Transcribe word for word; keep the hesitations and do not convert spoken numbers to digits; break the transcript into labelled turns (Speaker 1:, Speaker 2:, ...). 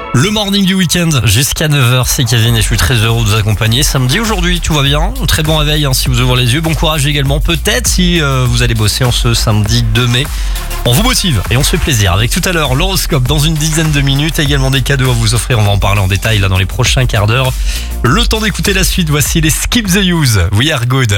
Speaker 1: Le morning du week-end jusqu'à neuf heures, c'est Kevin et je suis très heureux de vous accompagner. Samedi aujourd'hui, tout va bien. Très bon réveil hein, si vous ouvrez les yeux. Bon courage également peut-être si euh, vous allez bosser en ce samedi deux mai. On vous motive et on se fait plaisir. Avec tout à l'heure l'horoscope dans une dizaine de minutes. Également des cadeaux à vous offrir. On va en parler en détail là dans les prochains quarts d'heure. Le temps d'écouter la suite. Voici les Skip the Use. We are good.